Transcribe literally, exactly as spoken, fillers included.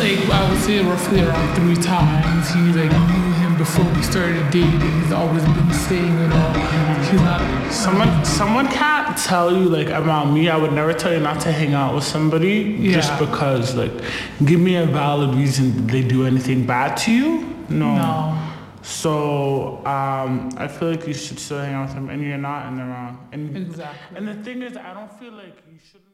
like, I would say roughly around three times. He like knew him before we started dating. He's always been saying, you know, he's not. Someone, someone can't tell you like about me. I would never tell you not to hang out with somebody Yeah. just because. Like, give me a valid reason. Did they do anything bad to you? No. No. So um, I feel like you should still hang out with them, and you're not, and they're wrong. And Exactly. and the thing is, I don't feel like you should.